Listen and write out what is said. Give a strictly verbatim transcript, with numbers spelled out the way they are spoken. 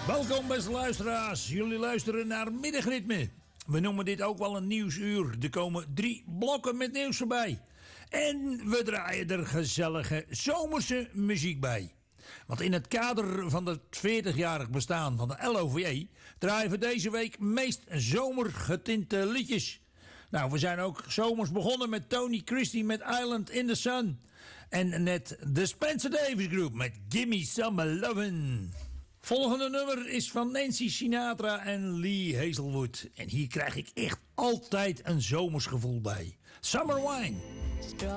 Welkom beste luisteraars, jullie luisteren naar Middagritme. We noemen dit ook wel een nieuwsuur. Er komen drie blokken met nieuws voorbij. En we draaien er gezellige zomerse muziek bij. Want in het kader van het veertigjarig bestaan van de L O V J... draaien we deze week meest zomergetinte liedjes. Nou, we zijn ook zomers begonnen met Tony Christie met Island in the Sun. En net de Spencer Davis Group met Gimme Some Lovin'. Volgende nummer is van Nancy Sinatra en Lee Hazelwood. En hier krijg ik echt altijd een zomersgevoel bij. Summer Wine.